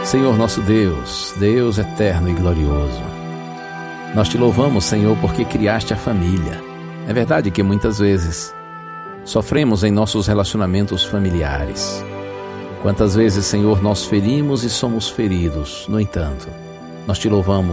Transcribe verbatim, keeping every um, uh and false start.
Senhor nosso Deus, Deus eterno e glorioso, nós te louvamos, Senhor, porque criaste a família. É verdade que muitas vezes sofremos em nossos relacionamentos familiares. Quantas vezes, Senhor, nós ferimos e somos feridos. No entanto, nós te louvamos